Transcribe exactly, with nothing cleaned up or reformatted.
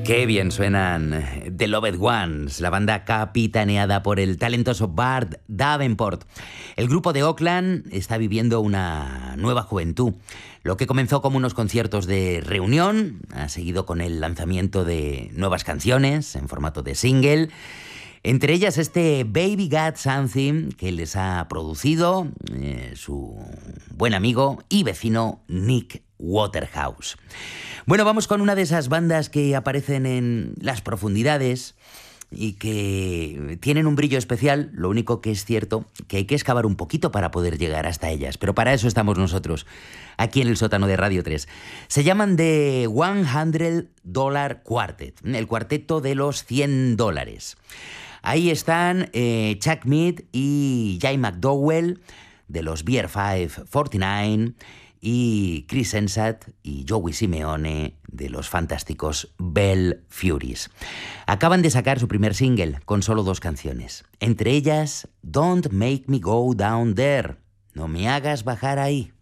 Qué bien suenan The Loved Ones, la banda capitaneada por el talentoso Bart Davenport. El grupo de Oakland está viviendo una nueva juventud. Lo que comenzó como unos conciertos de reunión ha seguido con el lanzamiento de nuevas canciones en formato de single. Entre ellas este Baby Got Something que les ha producido eh, su buen amigo y vecino Nick Waterhouse. Bueno, vamos con una de esas bandas que aparecen en las profundidades y que tienen un brillo especial. Lo único que es cierto que hay que excavar un poquito para poder llegar hasta ellas, pero para eso estamos nosotros, aquí en el sótano de Radio tres. Se llaman The cien Dollar Quartet, el cuarteto de los cien dólares. Ahí están eh, Chuck Mead y Jay McDowell de los Beer cinco cuarenta y nueve y Chris Ensat y Joey Simeone de los fantásticos Bell Furies. Acaban de sacar su primer single con solo dos canciones, entre ellas Don't Make Me Go Down There, no me hagas bajar ahí.